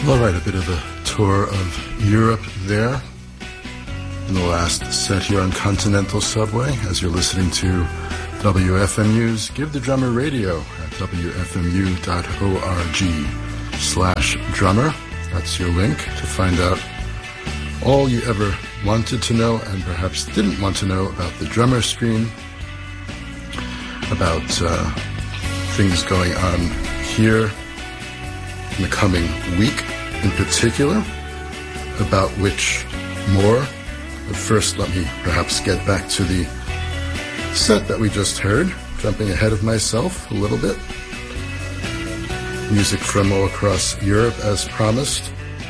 All right, a bit of a tour of Europe there in the last set here on Continental Subway as you're listening to WFMU's Give the Drummer Radio at wfmu.org/drummer. That's your link to find out all you ever wanted to know and perhaps didn't want to know about the drummer screen, about things going on here in the coming week in particular, about which more. But first, let me perhaps get back to the set that we just heard, jumping ahead of myself a little bit. Music from all across Europe as promised.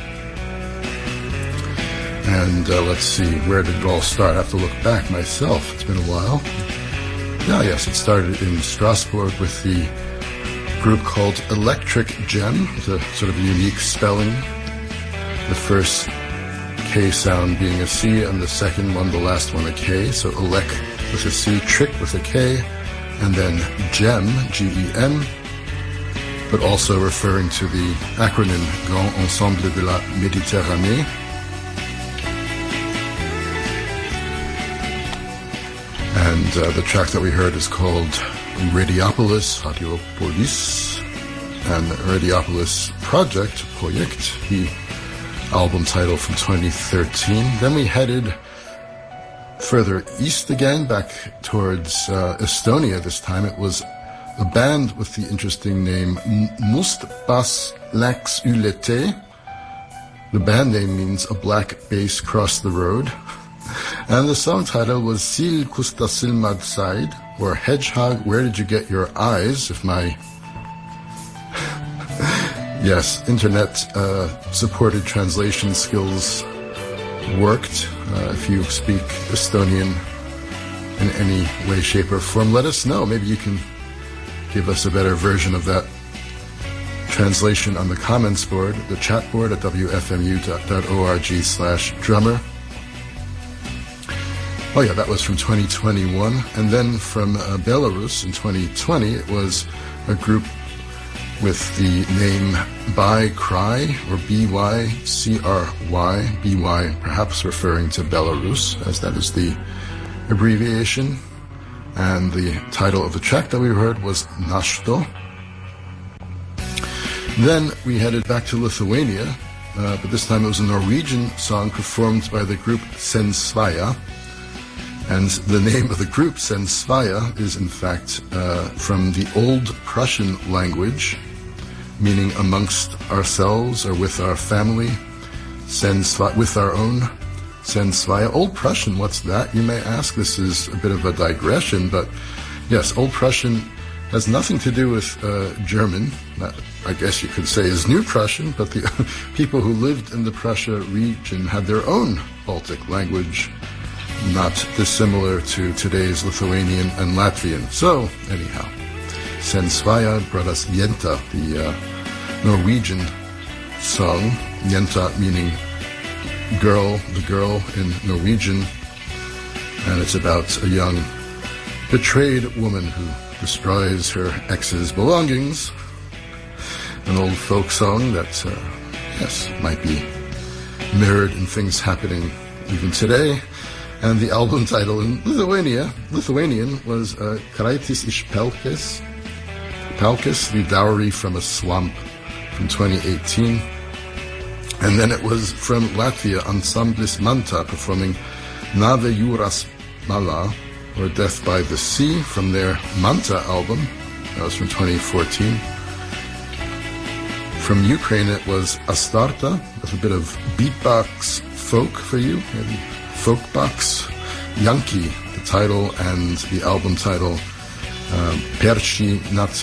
And let's see, where did it all start? I have to look back myself. It's been a while. Yes, it started in Strasbourg with the group called Electric Gem, with a sort of unique spelling. The first K sound being a C, and the second one, the last one, a K. So Elec with a C, Trick with a K, and then Gem, G-E-M, but also referring to the acronym Grand Ensemble de la Méditerranée. And the track that we heard is called Radiopolis, Radiopolis, and Radiopolis Project, the album title from 2013. Then we headed further east again, back towards Estonia this time. It was a band with the interesting name Must Bass Lax Ülete. The band name means a black bass crossed the road. And the song title was Sil Kusta Silmad Side, or Hedgehog, Where Did You Get Your Eyes? If my, internet supported translation skills worked. If you speak Estonian in any way, shape, or form, let us know. Maybe you can give us a better version of that translation on the comments board, the chat board at wfmu.org/drummer. Oh yeah, that was from 2021. And then from Belarus in 2020, it was a group with the name By Cry, or B-Y-C-R-Y, B-Y perhaps referring to Belarus, as that is the abbreviation. And the title of the track that we heard was Nashto. Then we headed back to Lithuania, but this time it was a Norwegian song performed by the group Sensvaya. And the name of the group, Sensvaya, is in fact from the Old Prussian language, meaning amongst ourselves or with our family, with our own, Sensvaya. Old Prussian, what's that, you may ask? This is a bit of a digression, but yes, Old Prussian has nothing to do with German. That, I guess you could say, is New Prussian, but the people who lived in the Prussia region had their own Baltic language, not dissimilar to today's Lithuanian and Latvian. So, anyhow, Sensvaya brought us Jenta, the Norwegian song. Jenta meaning girl, the girl in Norwegian. And it's about a young betrayed woman who destroys her ex's belongings. An old folk song that, might be mirrored in things happening even today. And the album title in Lithuanian was Kraitis iš Pelkės, the Dowry from a Swamp, from 2018. And then it was from Latvia, Ansamblis Manta, performing Nave Jūras Mala, or Death by the Sea, from their Manta album. That was from 2014. From Ukraine it was Astarta, with a bit of beatbox folk for you, maybe Folkbox. Yankee, the title, and the album title, Perci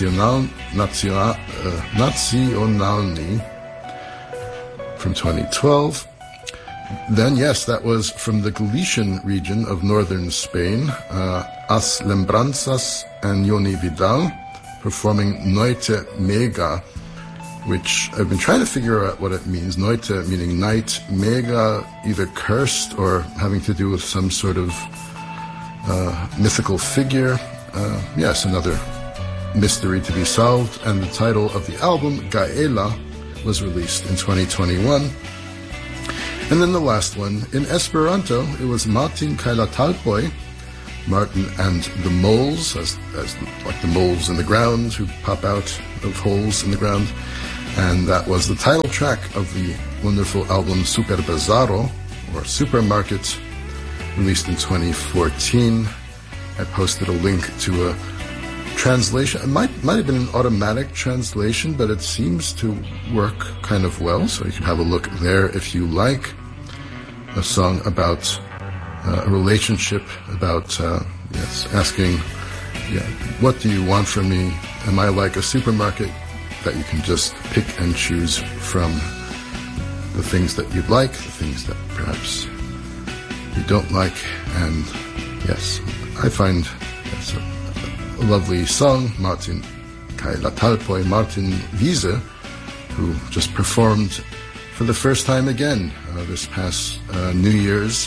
Nazionalni, from 2012. Then, yes, that was from the Galician region of northern Spain, As Lembranzas and Yoni Vidal, performing Noite Mega, which I've been trying to figure out what it means. Noite meaning night, mega either cursed or having to do with some sort of mythical figure. Yes, another mystery to be solved. And the title of the album, Gaela, was released in 2021. And then the last one, in Esperanto, it was Martin kaj la talpoj, Martin and the moles, as like the moles in the ground who pop out of holes in the ground. And that was the title track of the wonderful album Super Bazaro, or Supermarket, released in 2014. I posted a link to a translation. It might have been an automatic translation, but it seems to work kind of well, so you can have a look there if you like. A song about a relationship, about asking, what do you want from me? Am I like a supermarket that you can just pick and choose from the things that you'd like, the things that perhaps you don't like? And yes, I find that's a lovely song. Martin kaj la talpoj, Martin Wiese, who just performed for the first time again this past New Year's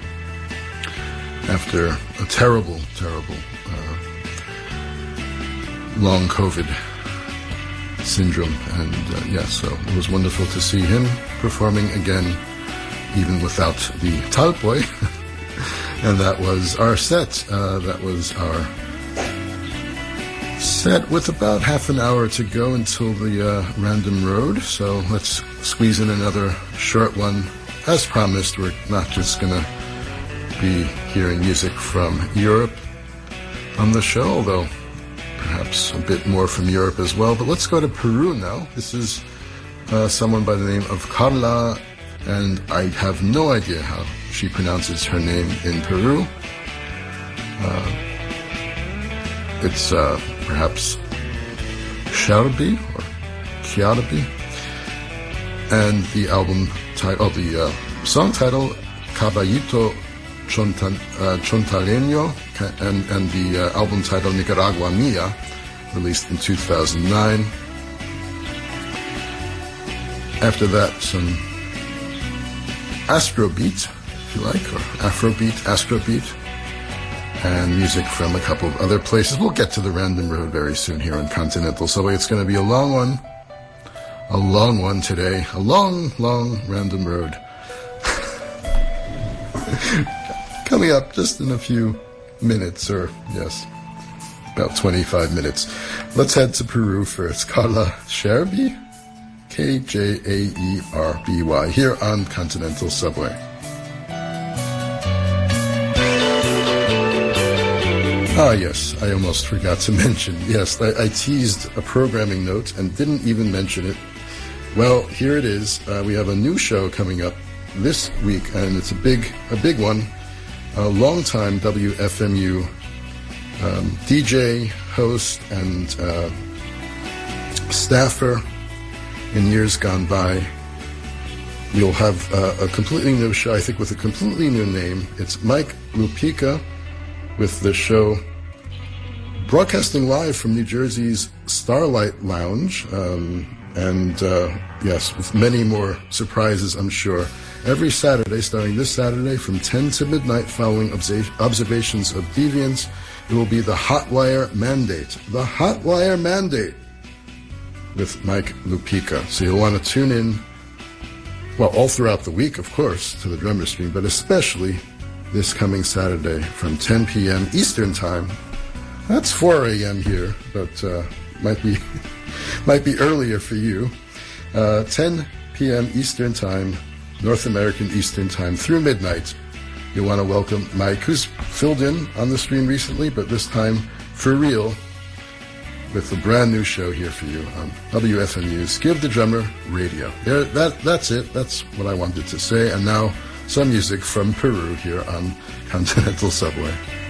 after a terrible long COVID syndrome. And so it was wonderful to see him performing again, even without the talpoj. And that was our set. That was our set with about half an hour to go until the Random Road. So let's squeeze in another short one. As promised, we're not just going to be hearing music from Europe on the show, although perhaps a bit more from Europe as well. But let's go to Peru now. This is someone by the name of Carla, and I have no idea how she pronounces her name in Peru. It's perhaps Sharbi or Chiarabi. And the the song title, Caballito Chontaleño, and the album title, Nicaragua Mia, released in 2009. After that, some Astrobeat, if you like, or Astrobeat, and music from a couple of other places. We'll get to the Random Road very soon here on Continental Subway. It's going to be a long one today. A long Random Road. Coming up just in a few minutes, or yes, about 25 minutes. Let's head to Peru first. Carla Sherby, Kjaerby, here on Continental Subway. Ah, yes, I almost forgot to mention. Yes, I teased a programming note and didn't even mention it. Well, here it is. We have a new show coming up this week, and it's a big one. A longtime WFMU DJ, host, and staffer in years gone by. We'll have a completely new show, I think, with a completely new name. It's Mike Lupica with the show broadcasting live from New Jersey's Starlight Lounge. Yes, with many more surprises, I'm sure. Every Saturday, starting this Saturday from 10 to midnight, following observations of deviance, it will be the Hotwire Mandate. The Hotwire Mandate with Mike Lupica. So you'll want to tune in, well, all throughout the week, of course, to the Drummer Stream, but especially this coming Saturday from 10 p.m. Eastern Time. That's 4 a.m. here, but might be earlier for you. 10 p.m. Eastern Time, North American Eastern Time, through midnight. You'll want to welcome Mike, who's filled in on the stream recently, but this time for real, with a brand new show here for you on WFMU's Give the Drummer Radio. That's it. That's what I wanted to say. And now some music from Peru here on Continental Subway.